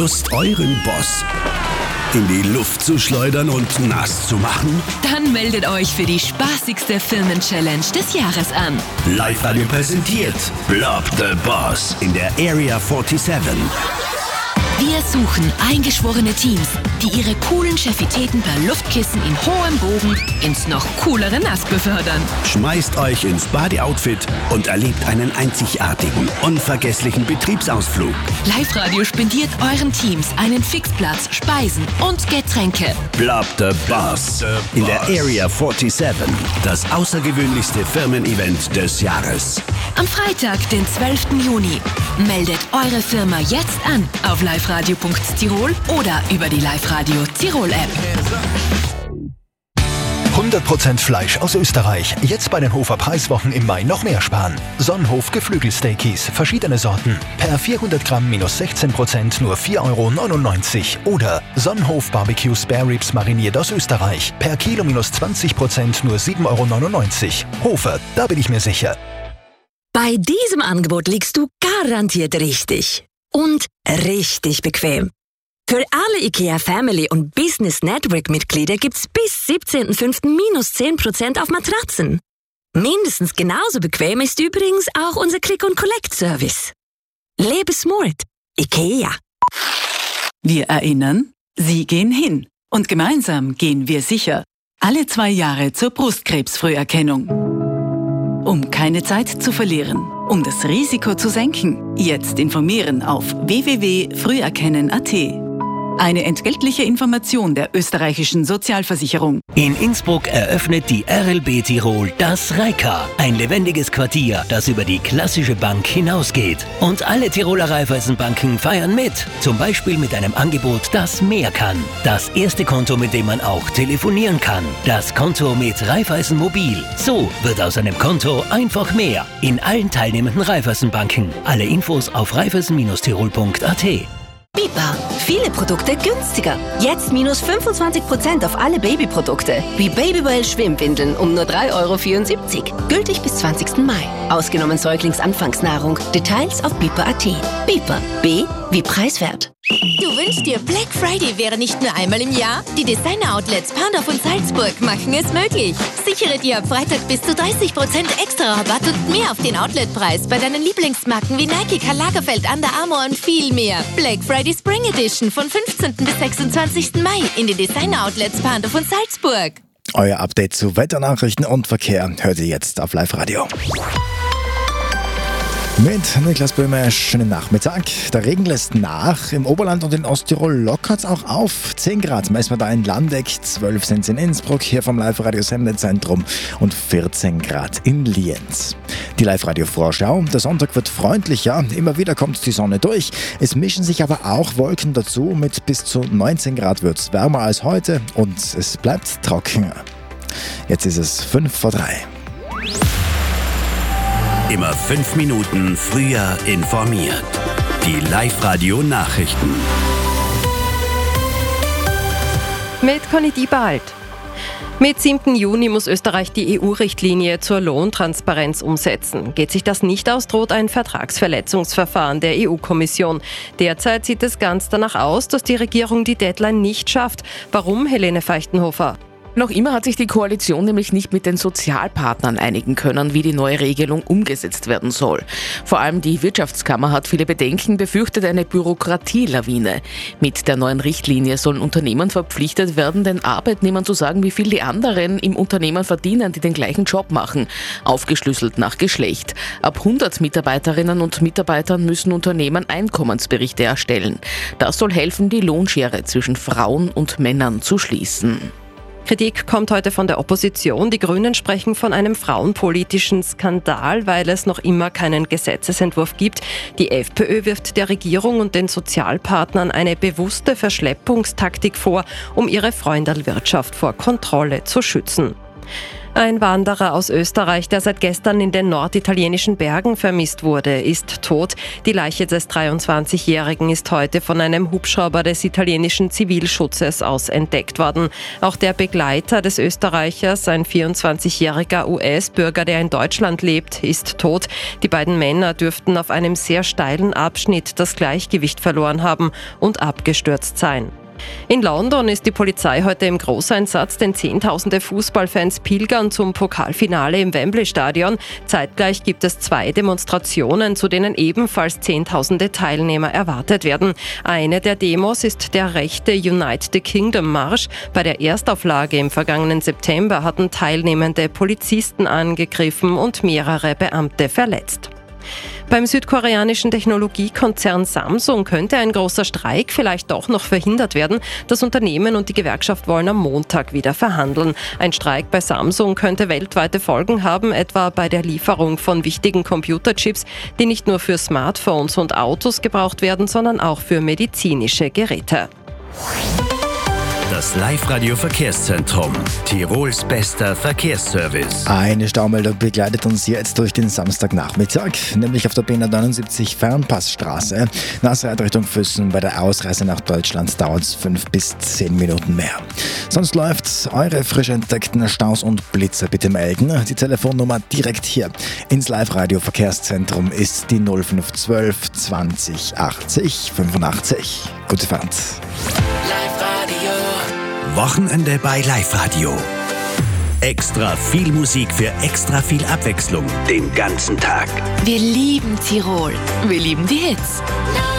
Lust, euren Boss in die Luft zu schleudern und nass zu machen? Dann meldet euch für die spaßigste Firmen-Challenge des Jahres an. Live-Radio präsentiert Blob the Boss in der Area 47. Wir suchen eingeschworene Teams, die ihre coolen Chefitäten per Luftkissen in hohem Bogen ins noch coolere Nass befördern. Schmeißt euch ins Body-Outfit und erlebt einen einzigartigen, unvergesslichen Betriebsausflug. Live-Radio spendiert euren Teams einen Fixplatz, Speisen und Getränke. Blob the Boss in der Area 47. Das außergewöhnlichste Firmen-Event des Jahres. Am Freitag, den 12. Juni. Meldet eure Firma jetzt an auf liveradio.tirol oder über die Live-Radio Tirol-App. 100% Fleisch aus Österreich. Jetzt bei den Hofer Preiswochen im Mai noch mehr sparen. Sonnenhof Geflügelsteakies, verschiedene Sorten. Per 400 Gramm minus 16%, nur 4,99 €. Oder Sonnenhof Barbecue Spare Ribs mariniert aus Österreich. Per Kilo minus 20%, nur 7,99 €. Hofer, da bin ich mir sicher. Bei diesem Angebot liegst du garantiert richtig. Und richtig bequem. Für alle IKEA Family und Business Network Mitglieder gibt's bis 17.05. minus 10% auf Matratzen. Mindestens genauso bequem ist übrigens auch unser Click-and-Collect-Service. Lebe smart. IKEA. Wir erinnern, Sie gehen hin. Und gemeinsam gehen wir sicher. Alle 2 Jahre zur Brustkrebsfrüherkennung. Um keine Zeit zu verlieren, um das Risiko zu senken, jetzt informieren auf www.früherkennen.at. Eine entgeltliche Information der österreichischen Sozialversicherung. In Innsbruck eröffnet die RLB Tirol das Reika, ein lebendiges Quartier, das über die klassische Bank hinausgeht. Und alle Tiroler Raiffeisenbanken feiern mit, zum Beispiel mit einem Angebot, das mehr kann. Das erste Konto, mit dem man auch telefonieren kann. Das Konto mit Raiffeisen Mobil. So wird aus einem Konto einfach mehr. In allen teilnehmenden Raiffeisenbanken. Alle Infos auf raiffeisen-tirol.at. Bipa. Viele Produkte günstiger. Jetzt minus 25% auf alle Babyprodukte. Wie Babywell Schwimmwindeln um nur 3,74 €. Gültig bis 20. Mai. Ausgenommen Säuglingsanfangsnahrung. Details auf bipa.at. Bipa. B wie preiswert. Du wünschst dir, Black Friday wäre nicht nur einmal im Jahr? Die Designer-Outlets Pandorf und Salzburg machen es möglich. Sichere dir ab Freitag bis zu 30% extra Rabatt und mehr auf den Outletpreis bei deinen Lieblingsmarken wie Nike, Karl Lagerfeld, Under Armour und viel mehr. Black Friday Spring Edition von 15. bis 26. Mai in den Designer-Outlets Pandorf und Salzburg. Euer Update zu Wetternachrichten und Verkehr hört ihr jetzt auf Live-Radio. Mit Niklas Böhmer, schönen Nachmittag. Der Regen lässt nach. Im Oberland und in Osttirol lockert es auch auf. 10 Grad messen wir da in Landeck, 12 sind in Innsbruck, hier vom Live-Radio Sendezentrum und 14 Grad in Lienz. Die Live-Radio-Vorschau. Der Sonntag wird freundlicher, immer wieder kommt die Sonne durch. Es mischen sich aber auch Wolken dazu. Mit bis zu 19 Grad wird es wärmer als heute und es bleibt trockener. Jetzt ist es 5 vor 3. Immer 5 Minuten früher informiert. Die Live-Radio-Nachrichten. Mit Conny Diebald. Mit 7. Juni muss Österreich die EU-Richtlinie zur Lohntransparenz umsetzen. Geht sich das nicht aus, droht ein Vertragsverletzungsverfahren der EU-Kommission. Derzeit sieht es ganz danach aus, dass die Regierung die Deadline nicht schafft. Warum, Helene Feichtenhofer? Noch immer hat sich die Koalition nämlich nicht mit den Sozialpartnern einigen können, wie die neue Regelung umgesetzt werden soll. Vor allem die Wirtschaftskammer hat viele Bedenken, befürchtet eine Bürokratielawine. Mit der neuen Richtlinie sollen Unternehmen verpflichtet werden, den Arbeitnehmern zu sagen, wie viel die anderen im Unternehmen verdienen, die den gleichen Job machen, aufgeschlüsselt nach Geschlecht. Ab 100 Mitarbeiterinnen und Mitarbeitern müssen Unternehmen Einkommensberichte erstellen. Das soll helfen, die Lohnschere zwischen Frauen und Männern zu schließen. Kritik kommt heute von der Opposition. Die Grünen sprechen von einem frauenpolitischen Skandal, weil es noch immer keinen Gesetzesentwurf gibt. Die FPÖ wirft der Regierung und den Sozialpartnern eine bewusste Verschleppungstaktik vor, um ihre Freundelwirtschaft vor Kontrolle zu schützen. Ein Wanderer aus Österreich, der seit gestern in den norditalienischen Bergen vermisst wurde, ist tot. Die Leiche des 23-Jährigen ist heute von einem Hubschrauber des italienischen Zivilschutzes aus entdeckt worden. Auch der Begleiter des Österreichers, ein 24-jähriger US-Bürger, der in Deutschland lebt, ist tot. Die beiden Männer dürften auf einem sehr steilen Abschnitt das Gleichgewicht verloren haben und abgestürzt sein. In London ist die Polizei heute im Großeinsatz, denn Zehntausende Fußballfans pilgern zum Pokalfinale im Wembley-Stadion. Zeitgleich gibt es 2 Demonstrationen, zu denen ebenfalls Zehntausende Teilnehmer erwartet werden. Eine der Demos ist der rechte Unite the Kingdom-Marsch. Bei der Erstauflage im vergangenen September hatten teilnehmende Polizisten angegriffen und mehrere Beamte verletzt. Beim südkoreanischen Technologiekonzern Samsung könnte ein großer Streik vielleicht doch noch verhindert werden. Das Unternehmen und die Gewerkschaft wollen am Montag wieder verhandeln. Ein Streik bei Samsung könnte weltweite Folgen haben, etwa bei der Lieferung von wichtigen Computerchips, die nicht nur für Smartphones und Autos gebraucht werden, sondern auch für medizinische Geräte. Das Live-Radio-Verkehrszentrum. Tirols bester Verkehrsservice. Eine Staumeldung begleitet uns jetzt durch den Samstagnachmittag, nämlich auf der B79 Fernpassstraße. Nach Richtung Füssen bei der Ausreise nach Deutschland dauert es 5 bis 10 Minuten mehr. Sonst läuft eure frisch entdeckten Staus und Blitze bitte melden. Die Telefonnummer direkt hier ins Live-Radio-Verkehrszentrum ist die 0512 20 80 85. Gute Fahrt. Wochenende bei Live-Radio. Extra viel Musik für extra viel Abwechslung den ganzen Tag. Wir lieben Tirol. Wir lieben die Hits.